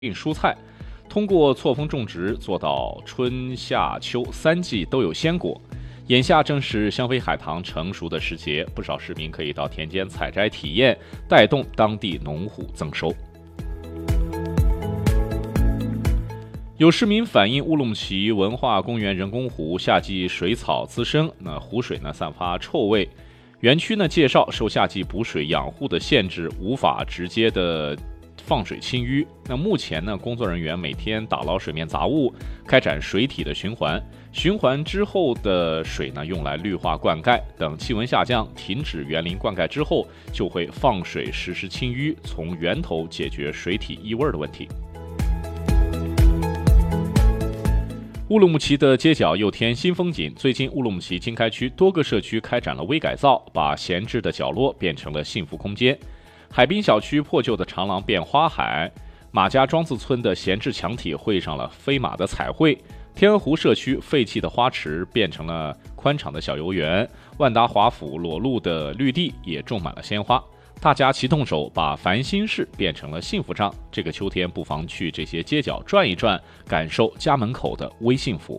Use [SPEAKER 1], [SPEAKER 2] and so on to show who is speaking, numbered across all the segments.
[SPEAKER 1] 蔬菜，通过错峰种植做到春夏秋三季都有鲜果。眼下正是香妃海棠成熟的时节，不少市民可以到田间采摘体验，带动当地农户增收。有市民反映乌鲁木齐文化公园人工湖夏季水草滋生，湖水散发臭味。园区介绍受夏季补水养护的限制，无法直接的放水清淤。目前工作人员每天打捞水面杂物，开展水体的循环。循环之后的水用来绿化灌溉，等气温下降，停止园林灌溉之后，就会放水实施清淤，从源头解决水体异味的问题。乌鲁木齐的街角又添新风景。最近，乌鲁木齐经开区多个社区开展了微改造，把闲置的角落变成了幸福空间。海滨小区破旧的长廊变花海，马家庄子村的闲置墙体绘上了飞马的彩绘，天鹅湖社区废弃的花池变成了宽敞的小游园，万达华府裸露的绿地也种满了鲜花。大家齐动手，把烦心事变成了幸福账。这个秋天，不妨去这些街角转一转，感受家门口的微幸福。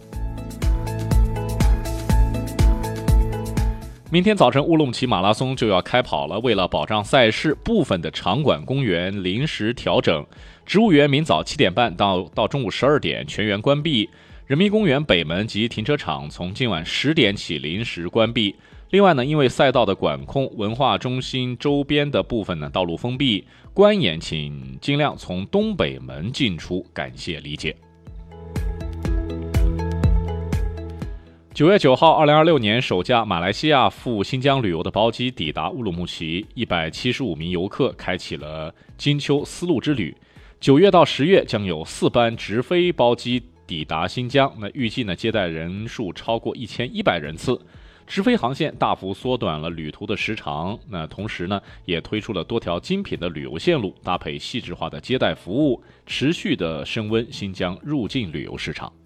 [SPEAKER 1] 明天早晨，乌鲁木齐马拉松就要开跑了。为了保障赛事，部分的场馆公园临时调整，植物园明早7点半到中午12点全员关闭，人民公园北门及停车场从今晚10点起临时关闭。另外因为赛道的管控，文化中心周边的部分道路封闭，观演请尽量从东北门进出，感谢理解。9月9号，2026年首架马来西亚赴新疆旅游的包机抵达乌鲁木齐，175名游客开启了金秋丝路之旅。9月到10月将有4班直飞包机抵达新疆，预计接待人数超过1100人次。直飞航线大幅缩短了旅途的时长，同时也推出了多条精品的旅游线路，搭配细致化的接待服务，持续的升温新疆入境旅游市场。